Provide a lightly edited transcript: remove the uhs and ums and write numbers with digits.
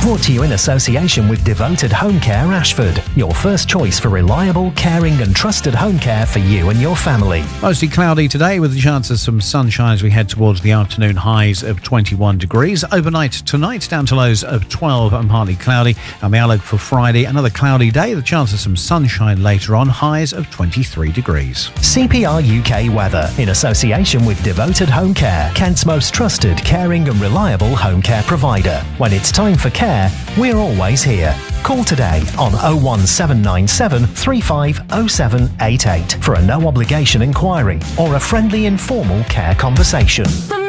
Brought to you in association with Devoted Home Care Ashford, your first choice for reliable, caring and trusted home care for you and your family. Mostly cloudy today with a chance of some sunshine as we head towards the afternoon, highs of 21 degrees. Overnight tonight down to lows of 12 and partly cloudy. And the outlook for Friday, another cloudy day, the chance of some sunshine later on, highs of 23 degrees. CPR UK weather in association with Devoted Home Care, Kent's most trusted, caring and reliable home care provider. When it's time for care, we're always here. Call today on 01797 350788 for a no obligation inquiry or a friendly informal care conversation.